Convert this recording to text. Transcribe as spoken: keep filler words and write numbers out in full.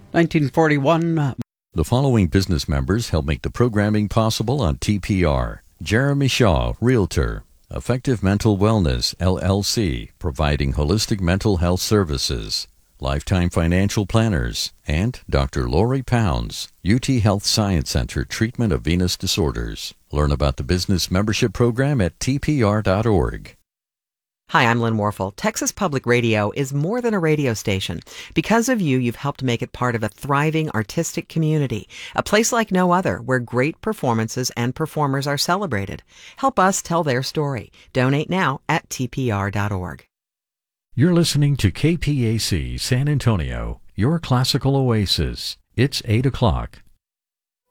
nineteen forty-one. The following business members help make the programming possible on T P R. Jeremy Shaw, Realtor. Effective Mental Wellness, L L C, providing holistic mental health services. Lifetime Financial Planners. And Doctor Lori Pounds, U T Health Science Center, Treatment of Venous Disorders. Learn about the business membership program at T P R dot org. Hi, I'm Lynn Warfel. Texas Public Radio is more than a radio station. Because of you, you've helped make it part of a thriving artistic community, a place like no other where great performances and performers are celebrated. Help us tell their story. Donate now at T P R dot org. You're listening to K P A C San Antonio, your classical oasis. It's eight o'clock.